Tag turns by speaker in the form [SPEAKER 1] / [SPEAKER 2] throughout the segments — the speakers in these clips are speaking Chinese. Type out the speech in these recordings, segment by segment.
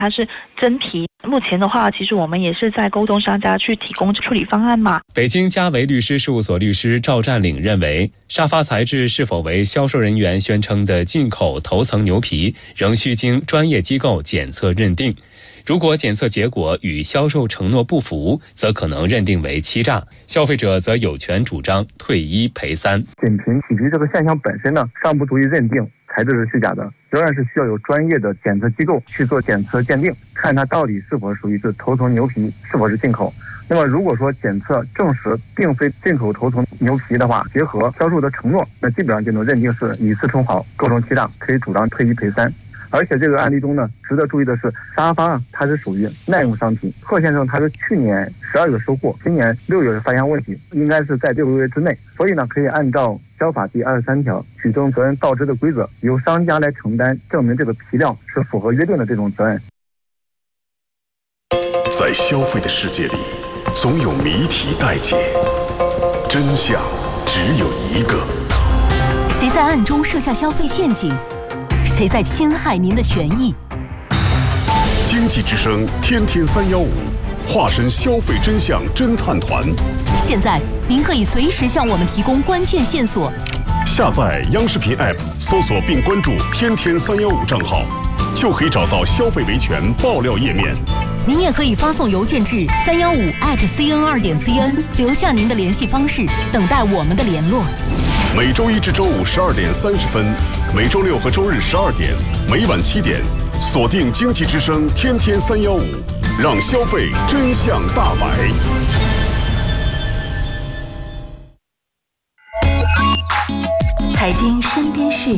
[SPEAKER 1] 它是真皮。目前的话，其实我们也是在沟通商家去提供处理方案嘛。
[SPEAKER 2] 北京嘉维律师事务所律师赵占领认为，沙发材质是否为销售人员宣称的进口头层牛皮，仍需经专业机构检测认定。如果检测结果与销售承诺不符，则可能认定为欺诈，消费者则有权主张退一赔三。
[SPEAKER 3] 仅凭体皮这个现象本身呢，尚不足以认定材质是虚假的，仍然是需要有专业的检测机构去做检测鉴定，看它到底是否属于是头层牛皮，是否是进口。那么如果说检测证实并非进口头层牛皮的话，结合销售的承诺，那基本上就能认定是以次充好，构成欺诈，可以主张退一赔三。而且这个案例中呢，值得注意的是，沙发它是属于耐用商品。贺先生他是去年12月收货，今年6月发现问题，应该是在6个月之内，所以呢，可以按照消法第23条举证责任倒置的规则，由商家来承担证明这个皮料是符合约定的这种责任。
[SPEAKER 4] 在消费的世界里，总有谜题待解，真相只有一个。
[SPEAKER 5] 谁在暗中设下消费陷阱？谁在侵害您的权益？
[SPEAKER 4] 经济之声天天315，化身消费真相侦探团。
[SPEAKER 5] 现在您可以随时向我们提供关键线索。
[SPEAKER 4] 下载央视频 App， 搜索并关注天天315账号，就可以找到消费维权爆料页面。
[SPEAKER 5] 您也可以发送邮件至315@cn2.cn， 留下您的联系方式，等待我们的联络。
[SPEAKER 4] 每周一至周五12点30分，每周六和周日12点，每晚7点，锁定经济之声天天315，让消费真相大白。
[SPEAKER 5] 财经身边事，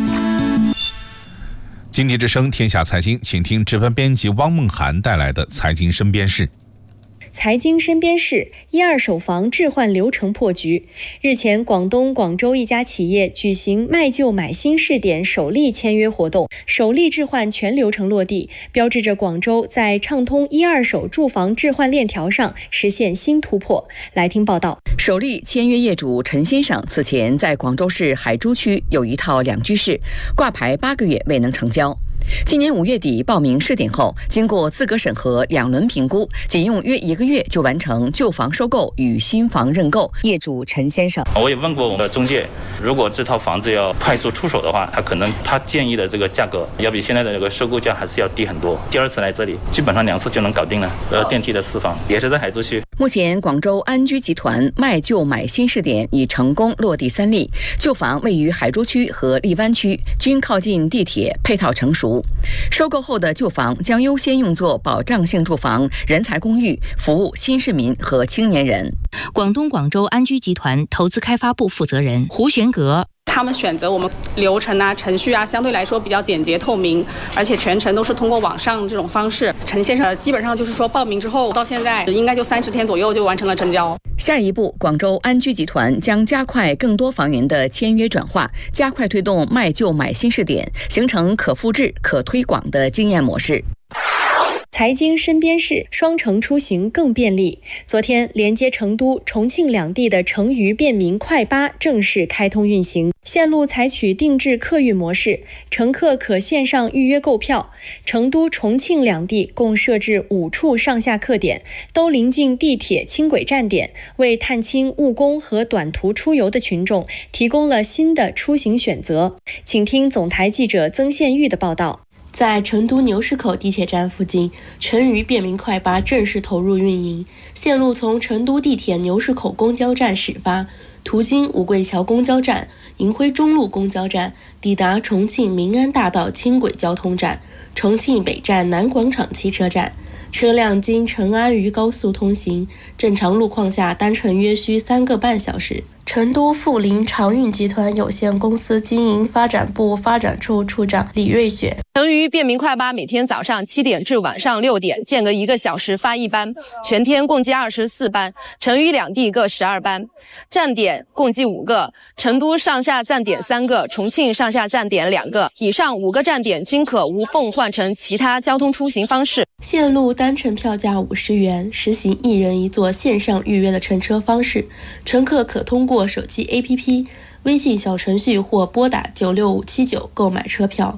[SPEAKER 6] 经济之声天下财经，请听值班编辑汪梦涵带来的财经身边事。
[SPEAKER 7] 财经身边事，一二手房置换流程破局。日前，广东广州一家企业举行卖旧买新试点首例签约活动，首例置换全流程落地，标志着广州在畅通一二手住房置换链条上实现新突破。来听报道。
[SPEAKER 8] 首例签约业主陈先生此前在广州市海珠区有一套两居室，挂牌8个月未能成交。今年5月底报名试点后，经过资格审核2轮评估，仅用约1个月就完成旧房收购与新房认购。业主陈先生，
[SPEAKER 9] 我也问过我们的中介，如果这套房子要快速出手的话，他建议的这个价格要比现在的这个收购价还是要低很多。第二次来这里，基本上2次就能搞定了。电梯的4房也是在海珠区。
[SPEAKER 8] 目前广州安居集团卖旧买新试点已成功落地3例，旧房位于海珠区和荔湾区，均靠近地铁，配套成熟。收购后的旧房将优先用作保障性住房、人才公寓，服务新市民和青年人。
[SPEAKER 5] 广东广州安居集团投资开发部负责人胡玄阁，
[SPEAKER 10] 他们选择我们流程程序相对来说比较简洁透明，而且全程都是通过网上这种方式。陈先生基本上就是说报名之后到现在应该就30天左右就完成了成交。
[SPEAKER 8] 下一步，广州安居集团将加快更多房源的签约转化，加快推动卖旧买新试点，形成可复制、可推广的经验模式。
[SPEAKER 7] 财经身边事，双城出行更便利。昨天，连接成都、重庆两地的成渝便民快巴正式开通运行，线路采取定制客运模式，乘客可线上预约购票。成都、重庆两地共设置5处上下客点，都临近地铁、轻轨站点，为探亲、务工和短途出游的群众提供了新的出行选择。请听总台记者曾宪玉的报道。
[SPEAKER 11] 在成都牛市口地铁站附近，成渝便民快巴正式投入运营，线路从成都地铁牛市口公交站始发，途经五桂桥公交站、银辉中路公交站，抵达重庆民安大道轻轨交通站、重庆北站南广场汽车站。车辆经成安渝高速通行，正常路况下单程约需3个半小时。成都富临长运集团有限公司经营发展部发展处处长李瑞雪，
[SPEAKER 12] 成渝便民快巴每天早上7点至晚上6点，间隔1个小时发1班，全天共计24班，成渝两地各12班，站点共计5个，成都上下站点3个，重庆上下站点2个，以上5个站点均可无缝换成其他交通出行方式。
[SPEAKER 11] 线路单程票价50元，实行1人1座线上预约的乘车方式，乘客可通过手机 APP、微信小程序或拨打96579购买车票。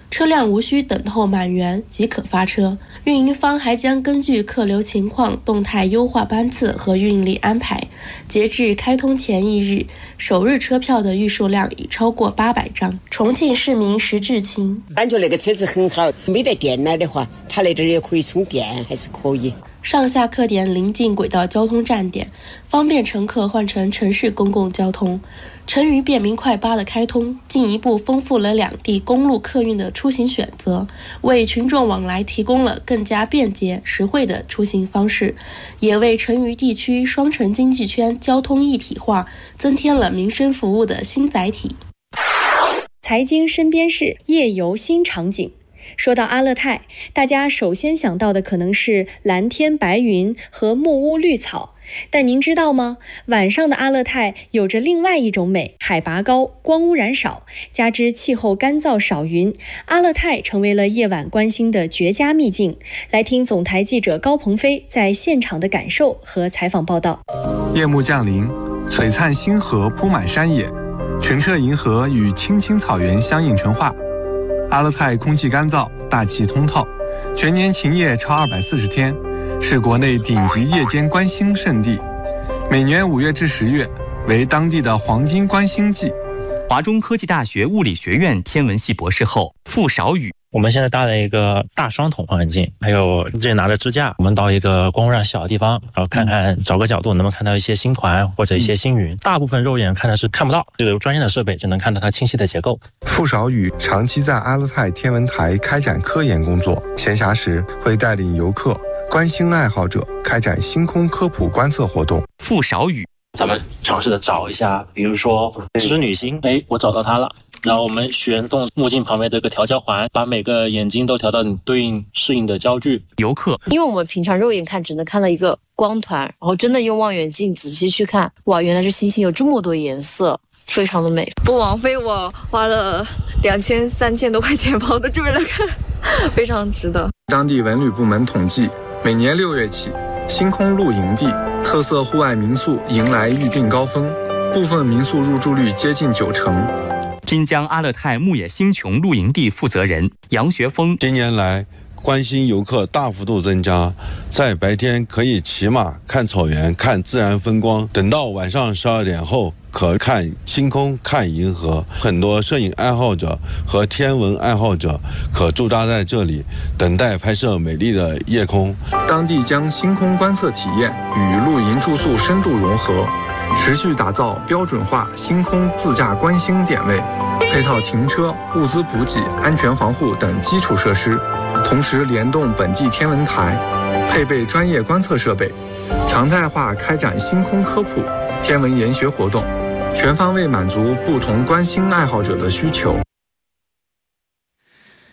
[SPEAKER 11] 车辆无需等候满员即可发车。运营方还将根据客流情况动态优化班次和运力安排。截至开通前1日，首日车票的预售量已超过800张。重庆市民石志清
[SPEAKER 13] 感觉那个车子很好，没得电来的话，它那这儿也可以充电，还是可以。
[SPEAKER 11] 上下客点临近轨道交通站点，方便乘客换乘城市公共交通。成渝便民快8的开通，进一步丰富了两地公路客运的出行选择，为群众往来提供了更加便捷实惠的出行方式，也为成渝地区双城经济圈交通一体化增添了民生服务的新载体。
[SPEAKER 7] 财经身边事，夜游新场景。说到阿勒泰，大家首先想到的可能是蓝天白云和木屋绿草，但您知道吗？晚上的阿勒泰有着另外一种美，海拔高，光污染少，加之气候干燥少云，阿勒泰成为了夜晚观星的绝佳秘境。来听总台记者高鹏飞在现场的感受和采访报道。
[SPEAKER 14] 夜幕降临，璀璨星河铺满山野，澄澈银河与青青草原相映成画。阿勒泰空气干燥，大气通透，全年晴夜超240天，是国内顶级夜间观星圣地。每年5月至10月为当地的黄金观星季。
[SPEAKER 15] 华中科技大学物理学院天文系博士后傅少宇，
[SPEAKER 16] 我们现在搭了一个大双筒望远镜，还有这拿着支架，我们到一个光污染小的地方，然后看看找个角度能不能看到一些星团或者一些星云。大部分肉眼看的是看不到，这个专业的设备就能看到它清晰的结构。
[SPEAKER 14] 傅少宇长期在阿勒泰天文台开展科研工作，闲暇时会带领游客、观星爱好者开展星空科普观测活动。
[SPEAKER 15] 傅少宇，
[SPEAKER 16] 咱们尝试的找一下，比如说织女星，我找到它了。然后我们旋动目镜旁边的一个调焦环，把每个眼睛都调到你对应适应的焦距。
[SPEAKER 15] 游客，
[SPEAKER 17] 因为我们平常肉眼看只能看到一个光团，然后真的用望远镜仔细去看，哇，原来这星星有这么多颜色，非常的美。
[SPEAKER 18] 不枉费我花了2000、3000多块钱跑到这边来看，非常值得。
[SPEAKER 14] 当地文旅部门统计，每年6月起，星空露营地、特色户外民宿迎来预订高峰，部分民宿入住率接近90%。
[SPEAKER 15] 新疆阿勒泰牧野星穹露营地负责人杨学峰，
[SPEAKER 19] 近年来观星游客大幅度增加，在白天可以骑马看草原、看自然风光，等到晚上12点后可看星空、看银河。很多摄影爱好者和天文爱好者可驻扎在这里，等待拍摄美丽的夜空。
[SPEAKER 14] 当地将星空观测体验与露营住宿深度融合，持续打造标准化星空自驾观星点位，配套停车、物资补给、安全防护等基础设施，同时联动本地天文台，配备专业观测设备，常态化开展星空科普、天文研学活动，全方位满足不同观星爱好者的需求。